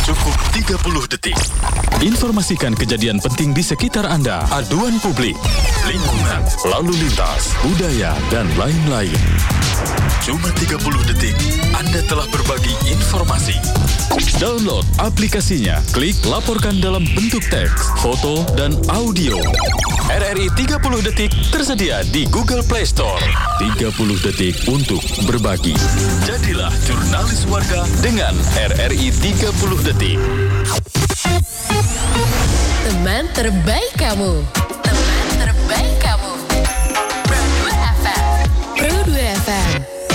Cukup 30 detik. Informasikan kejadian penting di sekitar Anda, aduan publik, lingkungan, lalu lintas, budaya, dan lain-lain. Cuma 30 detik, Anda telah berbagi informasi. Download aplikasinya, klik laporkan dalam bentuk teks, foto, dan audio. RRI 30 detik tersedia di Google Play Store. 30 detik untuk berbagi. Jadilah jurnalis warga dengan RRI 30 detik. Teman terbaik kamu. Teman terbaik kamu. Pro 2 FM. Pro 2 FM.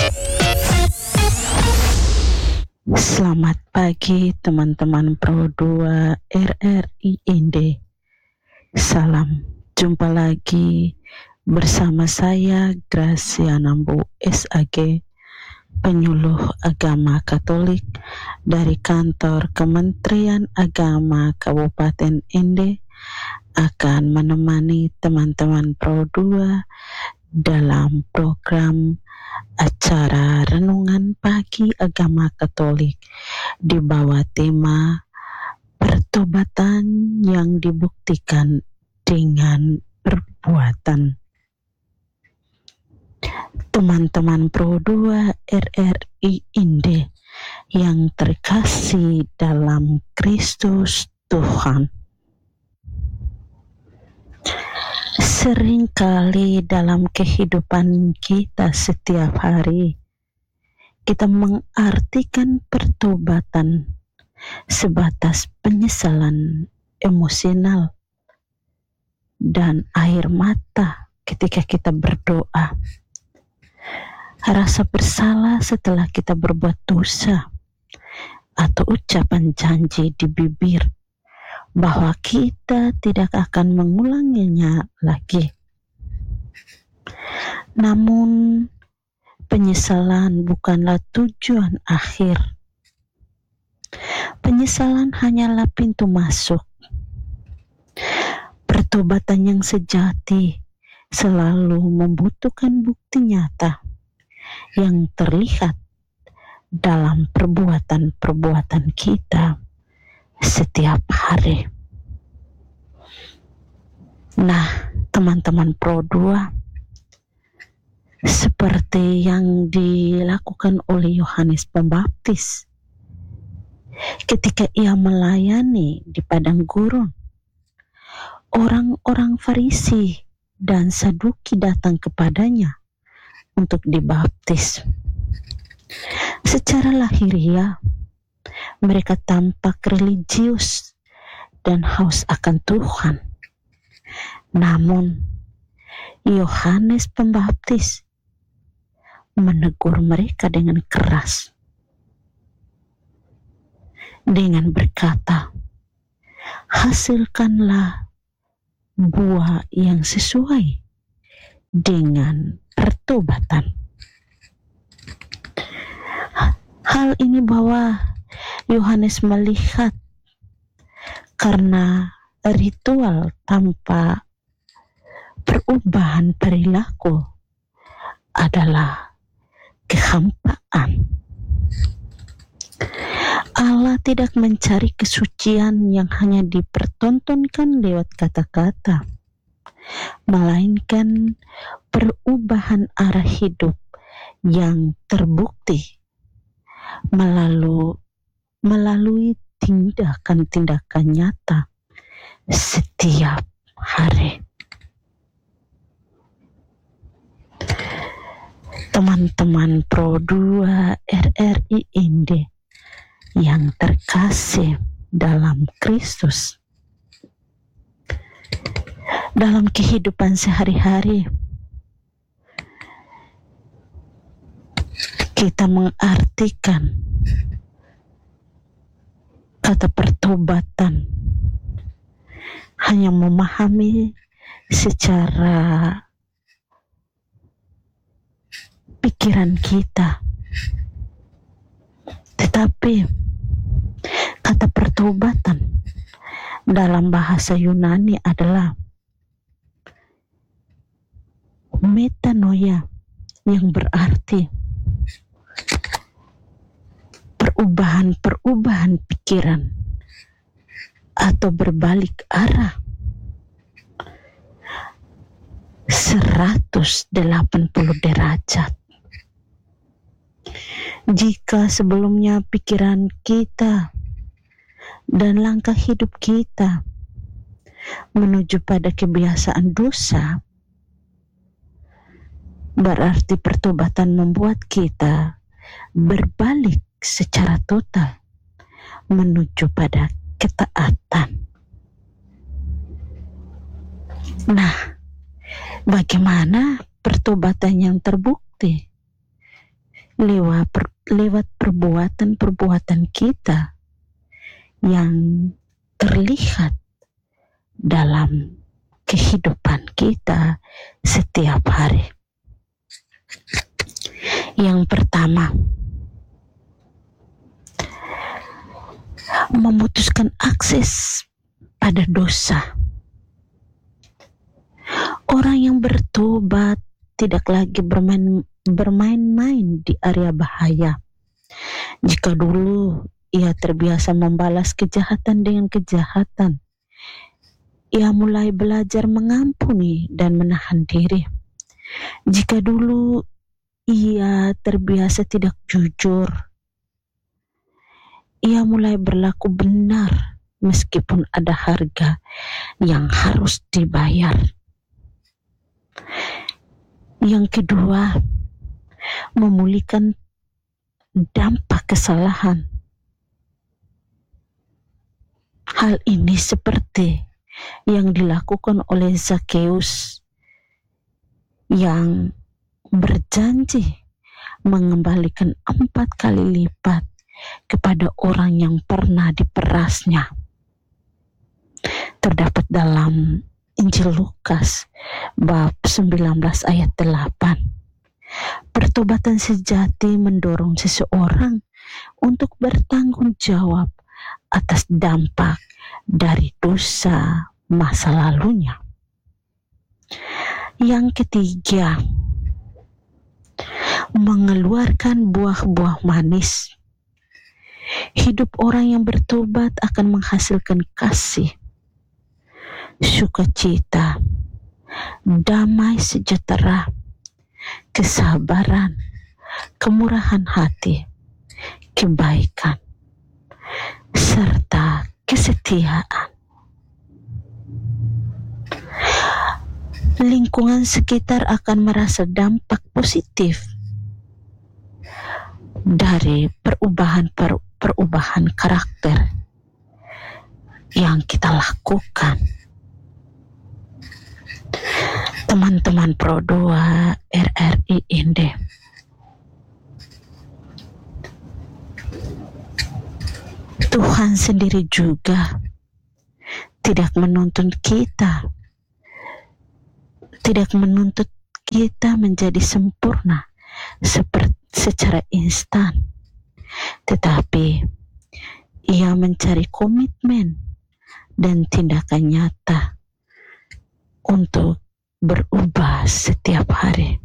Selamat pagi teman-teman Pro 2 RRI Inde. Salam, jumpa lagi bersama saya Gracia Nambu SAG, penyuluh agama Katolik dari kantor Kementerian Agama Kabupaten Inde, akan menemani teman-teman Pro 2 dalam program acara Renungan Pagi Agama Katolik di bawah tema pertobatan yang dibuktikan dengan perbuatan. Teman-teman Pro 2 RRI Inde yang terkasih dalam Kristus Tuhan. Seringkali dalam kehidupan kita setiap hari, kita mengartikan pertobatan sebatas penyesalan emosional dan air mata ketika kita berdoa. Rasa bersalah setelah kita berbuat dosa, atau ucapan janji di bibir bahwa kita tidak akan mengulanginya lagi. Namun, penyesalan bukanlah tujuan akhir. Penyesalan hanyalah pintu masuk. Pertobatan yang sejati selalu membutuhkan bukti nyata yang terlihat dalam perbuatan-perbuatan kita setiap hari. Nah, teman-teman Pro 2, seperti yang dilakukan oleh Yohanes Pembaptis ketika ia melayani di padang gurun, orang-orang Farisi dan Saduki datang kepadanya untuk dibaptis. Secara lahiriah, mereka tampak religius dan haus akan Tuhan. Namun, Yohanes Pembaptis menegur mereka dengan keras, dengan berkata, hasilkanlah buah yang sesuai dengan pertobatan. Hal ini bahwa Yohanes melihat karena ritual tanpa perubahan perilaku adalah kehampaan. Allah tidak mencari kesucian yang hanya dipertontonkan lewat kata-kata, melainkan perubahan arah hidup yang terbukti melalui tindakan-tindakan nyata setiap hari. Teman-teman Pro 2 RRI Inde yang terkasih dalam Kristus, dalam kehidupan sehari-hari kita mengartikan kata pertobatan hanya memahami secara pikiran kita, tetapi kata pertobatan dalam bahasa Yunani adalah metanoia, yang berarti perubahan pikiran, atau berbalik arah 180 derajat. Jika sebelumnya pikiran kita dan langkah hidup kita menuju pada kebiasaan dosa, berarti pertobatan membuat kita berbalik secara total menuju pada ketaatan. Nah, bagaimana pertobatan yang terbukti? Lewat perbuatan-perbuatan kita yang terlihat dalam kehidupan kita setiap hari. Yang pertama, memutuskan akses pada dosa. Orang yang bertobat tidak lagi bermain-main di area bahaya. Jika dulu ia terbiasa membalas kejahatan dengan kejahatan, ia mulai belajar mengampuni dan menahan diri. Jika dulu ia terbiasa tidak jujur, ia mulai berlaku benar meskipun ada harga yang harus dibayar. Yang kedua, memulihkan dampak kesalahan. Hal ini seperti yang dilakukan oleh Zakheus yang berjanji mengembalikan 4 kali lipat kepada orang yang pernah diperasnya. Terdapat dalam Injil Lukas bab 19 ayat 8. Pertobatan sejati mendorong seseorang untuk bertanggung jawab atas dampak dari dosa masa lalunya. Yang ketiga, mengeluarkan buah-buah manis. Hidup orang yang bertobat akan menghasilkan kasih, sukacita, damai sejahtera, kesabaran, kemurahan hati, kebaikan, serta kesetiaan. Lingkungan sekitar akan merasa dampak positif dari perubahan karakter yang kita lakukan. Teman-teman Pro 2 RRI Inde, Tuhan sendiri juga tidak menuntut kita menjadi sempurna secara instan, tetapi Ia mencari komitmen dan tindakan nyata untuk berubah setiap hari.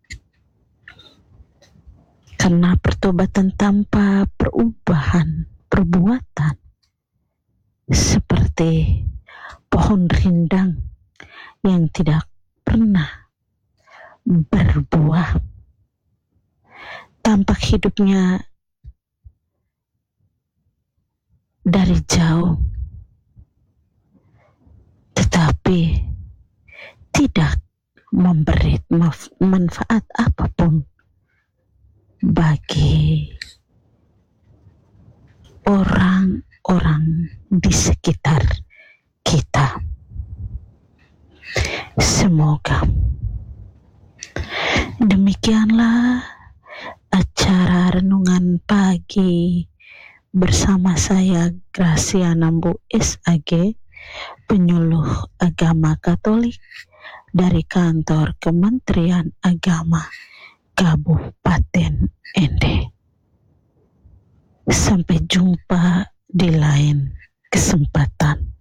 Karena pertobatan tanpa perbuatan seperti pohon rindang yang tidak pernah berbuah. Tampak hidupnya dari jauh, tetapi tidak memberi manfaat apapun bagi orang-orang di sekitar kita. Semoga demikianlah acara renungan pagi bersama saya Graciana Mbu SAG, penyuluh agama Katolik dari kantor Kementerian Agama Kabupaten Ende. Sampai jumpa di lain kesempatan.